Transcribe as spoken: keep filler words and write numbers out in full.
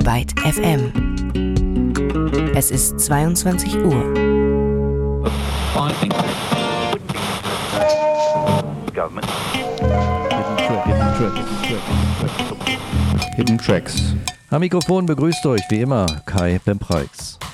Byte F M. Es ist zweiundzwanzig Uhr. Hidden Tracks. Am Mikrofon begrüßt euch wie immer Kai Pempreix.